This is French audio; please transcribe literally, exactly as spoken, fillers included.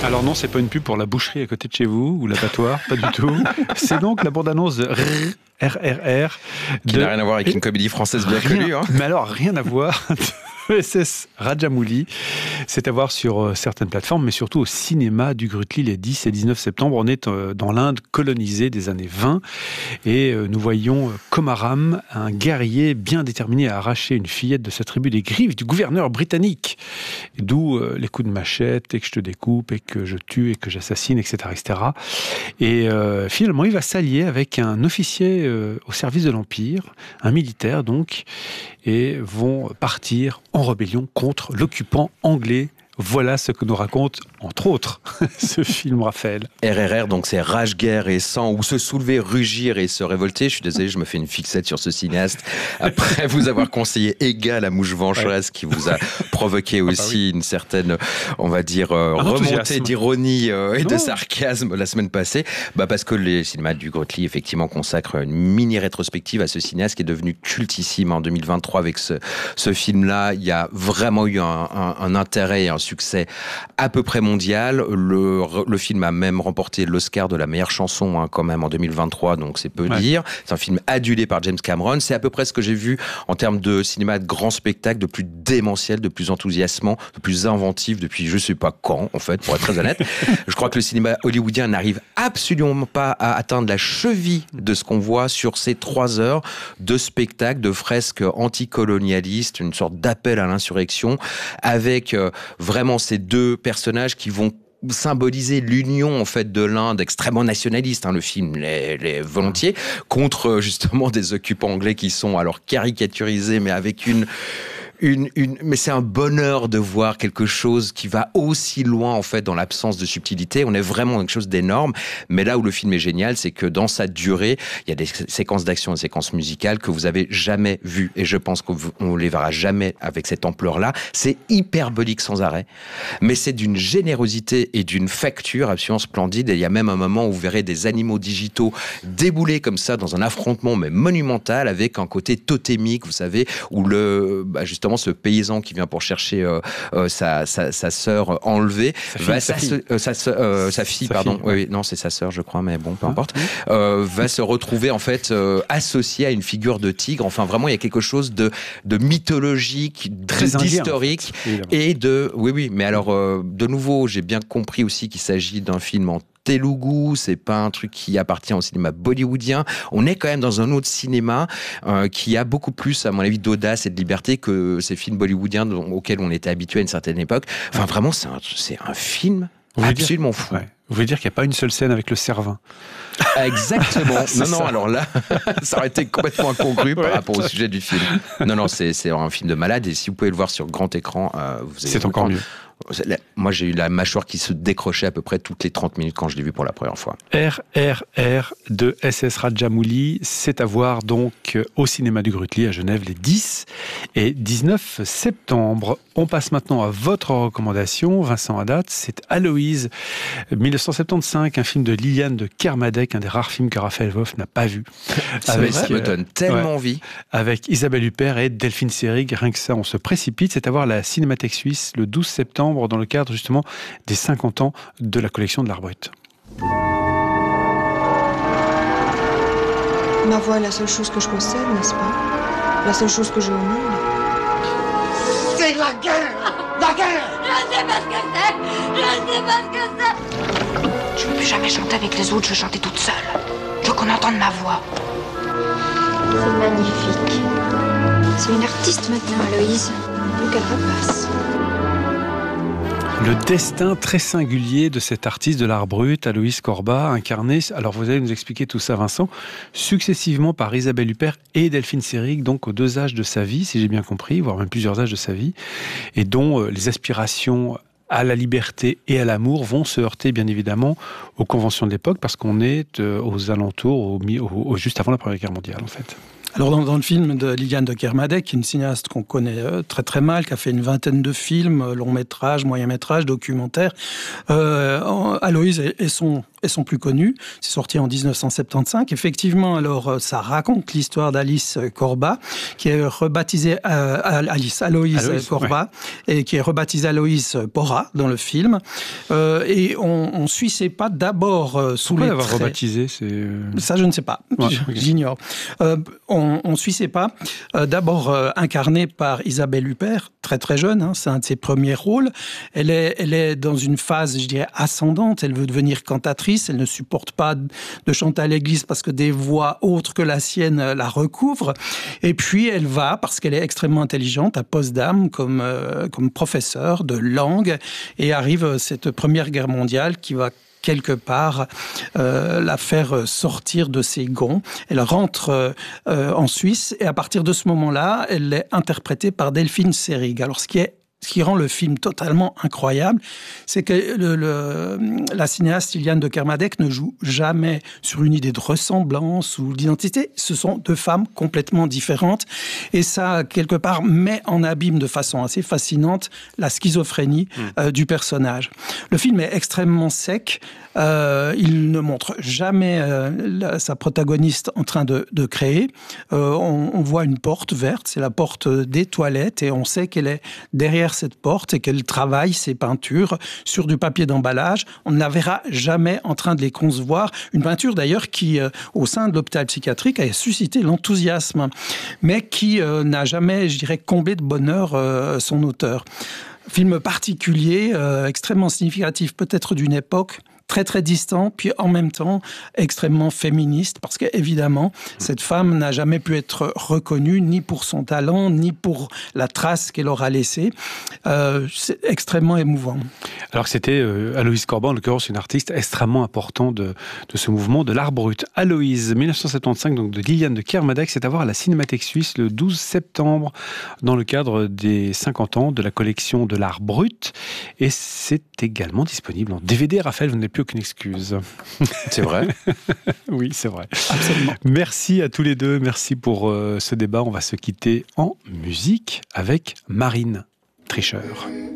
Alors non, c'est pas une pub pour la boucherie à côté de chez vous, ou l'abattoir, pas du tout. C'est donc la bande-annonce de R R R. Qui de... n'a rien à voir avec une comédie française bien rien, connue. Hein. Mais alors, rien à voir. S S Rajamouli, c'est à voir sur euh, certaines plateformes, mais surtout au cinéma du Grutli les dix et dix-neuf septembre. On est euh, dans l'Inde colonisée des années vingt et euh, nous voyons euh, Komaram, un guerrier bien déterminé à arracher une fillette de sa tribu des griffes du gouverneur britannique. D'où euh, les coups de machette et que je te découpe et que je tue et que j'assassine, et cetera et cetera. Et euh, finalement, il va s'allier avec un officier euh, au service de l'Empire, un militaire donc, et vont partir en rébellion contre l'occupant anglais. Voilà ce que nous raconte, entre autres, ce film, Raphaël. R R R, donc c'est rage, guerre et sang, ou se soulever, rugir et se révolter. Je suis désolé, je me fais une fixette sur ce cinéaste. Après vous avoir conseillé Égal, la mouche vengeresse, qui vous a provoqué aussi ah bah oui. une certaine, on va dire, euh, remontée d'ironie euh, et non. de sarcasme la semaine passée. Bah parce que les cinémas du Grutli, effectivement, consacrent une mini-rétrospective à ce cinéaste qui est devenu cultissime en deux mille vingt-trois avec ce, ce film-là. Il y a vraiment eu un, un, un intérêt et un succès à peu près mondial. Le, le film a même remporté l'Oscar de la meilleure chanson hein, quand même en deux mille vingt-trois, donc c'est peu ouais. dire. C'est un film adulé par James Cameron. C'est à peu près ce que j'ai vu en termes de cinéma de grand spectacle, de plus démentiel, de plus enthousiasmant, de plus inventif depuis je sais pas quand, en fait, pour être très honnête. Je crois que le cinéma hollywoodien n'arrive absolument pas à atteindre la cheville de ce qu'on voit sur ces trois heures de spectacle, de fresques anticolonialistes, une sorte d'appel à l'insurrection, avec euh, vraiment ces deux personnages qui vont symboliser l'union en fait de l'Inde extrêmement nationaliste, hein, le film les, les volontiers, contre justement des occupants anglais qui sont alors caricaturisés mais avec une Une, une, mais c'est un bonheur de voir quelque chose qui va aussi loin en fait dans l'absence de subtilité. On est vraiment dans quelque chose d'énorme. Mais là où le film est génial, c'est que dans sa durée, il y a des séquences d'action, des séquences musicales que vous avez jamais vues. Et je pense qu'on les verra jamais avec cette ampleur-là. C'est hyperbolique sans arrêt. Mais c'est d'une générosité et d'une facture absolument splendide. Et il y a même un moment où vous verrez des animaux digitaux débouler comme ça dans un affrontement mais monumental avec un côté totémique, vous savez, où le, bah justement, ce paysan qui vient pour chercher euh, euh, sa, sa, sa sœur enlevée, sa fille, va sa, fille. Euh, sa, euh, sa fille, sa pardon, fille, ouais. oui, non, c'est sa sœur, je crois, mais bon, peu importe, ah, euh, va se retrouver en fait euh, associée à une figure de tigre. Enfin, vraiment, il y a quelque chose de, de mythologique, très d'historique en fait. Et de, oui, oui, mais alors, euh, de nouveau, j'ai bien compris aussi qu'il s'agit d'un film en Telugu, c'est pas un truc qui appartient au cinéma bollywoodien. On est quand même dans un autre cinéma euh, qui a beaucoup plus, à mon avis, d'audace et de liberté que ces films bollywoodiens auxquels on était habitué à une certaine époque. Enfin, vraiment, c'est un, c'est un film absolument dire, fou. Ouais. Vous voulez dire qu'il n'y a pas une seule scène avec le Cervin? Exactement. non, non, ça. Alors là, ça aurait été complètement incongru par ouais, rapport au sujet du film. Non, non, c'est, c'est un film de malade et si vous pouvez le voir sur grand écran, euh, vous allez c'est encore mieux. Moi, j'ai eu la mâchoire qui se décrochait à peu près toutes les trente minutes quand je l'ai vu pour la première fois. R R R de S S Rajamouli, c'est à voir donc au cinéma du Grutli à Genève les dix et dix-neuf septembre. On passe maintenant à votre recommandation, Vincent Haddad, c'est Aloïse, dix-neuf cent soixante-quinze, un film de Liliane de Kermadec, un des rares films que Raphaël Wolf n'a pas vu. Avec, ça me donne tellement ouais, envie. Avec Isabelle Huppert et Delphine Seyrig, rien que ça, on se précipite. C'est à voir à la Cinémathèque Suisse le douze septembre dans le cadre justement des cinquante ans de la collection de l'Art Brut. Ma voix est la seule chose que je possède, n'est-ce pas? La seule chose que j'ai au monde. C'est la guerre! La guerre! Je sais pas ce que c'est! Je sais pas ce que c'est! Je ne veux plus jamais chanter avec les autres, je veux chanter toute seule. Je veux qu'on entende ma voix. C'est magnifique. C'est une artiste maintenant, Aloïse. Plus qu'elle repasse. Le destin très singulier de cet artiste de l'art brut, Aloïse Corbat, incarné, alors vous allez nous expliquer tout ça Vincent, successivement par Isabelle Huppert et Delphine Seyrig, donc aux deux âges de sa vie, si j'ai bien compris, voire même plusieurs âges de sa vie, et dont euh, les aspirations à la liberté et à l'amour vont se heurter bien évidemment aux conventions de l'époque, parce qu'on est euh, aux alentours, au, au, au, juste avant la Première Guerre mondiale en fait. Alors dans, dans le film de Liliane de Kermadec, qui est une cinéaste qu'on connaît euh, très très mal, qui a fait une vingtaine de films, long métrage, moyen métrage, documentaire, euh, Aloïse est, est son est son plus connu. C'est sorti en dix-neuf cent soixante-quinze. Effectivement, alors ça raconte l'histoire d'Alice Corbat, qui est rebaptisée euh, Alice Aloïse, Aloïse Corbat, ouais. et qui est rebaptisée Aloïse Porra dans le film. Euh, et on, on suit ses pas d'abord euh, sous Pourquoi les l'avoir traits. rebaptisée, c'est ça je ne sais pas. Ouais, okay. J'ignore. Euh, on, on suit ses pas euh, d'abord euh, incarnée par Isabelle Huppert, très très jeune. Hein, c'est un de ses premiers rôles. Elle est elle est dans une phase, je dirais, ascendante. Elle veut devenir cantatrice. Elle ne supporte pas de chanter à l'église parce que des voix autres que la sienne la recouvrent. Et puis, elle va, parce qu'elle est extrêmement intelligente, à Potsdam comme, euh, comme professeure de langue. Et arrive cette Première Guerre mondiale qui va quelque part euh, la faire sortir de ses gonds. Elle rentre euh, en Suisse et à partir de ce moment-là, elle est interprétée par Delphine Seyrig. Alors, ce qui est Ce qui rend le film totalement incroyable, c'est que le, le, la cinéaste Liliane de Kermadec ne joue jamais sur une idée de ressemblance ou d'identité. Ce sont deux femmes complètement différentes. Et ça, quelque part, met en abîme de façon assez fascinante la schizophrénie mmh. euh, du personnage. Le film est extrêmement sec. Euh, il ne montre jamais euh, la, sa protagoniste en train de, de créer. Euh, on, on voit une porte verte, c'est la porte des toilettes, et on sait qu'elle est derrière cette porte et qu'elle travaille ses peintures sur du papier d'emballage. On ne la verra jamais en train de les concevoir. Une peinture d'ailleurs qui, euh, au sein de l'hôpital psychiatrique, a suscité l'enthousiasme, mais qui euh, n'a jamais, je dirais, comblé de bonheur euh, son auteur. Film particulier, euh, extrêmement significatif peut-être d'une époque, très très distant, puis en même temps extrêmement féministe, parce qu'évidemment, cette femme n'a jamais pu être reconnue, ni pour son talent, ni pour la trace qu'elle aura laissée. Euh, c'est extrêmement émouvant. Alors que c'était euh, Aloïse Corbat, en l'occurrence une artiste extrêmement importante de, de ce mouvement de l'art brut. Aloïse, mille neuf cent soixante-quinze, donc de Liliane de Kermadec, c'est à voir à la Cinémathèque suisse le douze septembre, dans le cadre des cinquante ans de la collection de l'art brut. Et c'est également disponible en D V D. Raphaël, vous n'avez plus aucune excuse. C'est vrai. Oui, c'est vrai. Absolument. Merci à tous les deux. Merci pour euh, ce débat. On va se quitter en musique avec Marine Tricheur.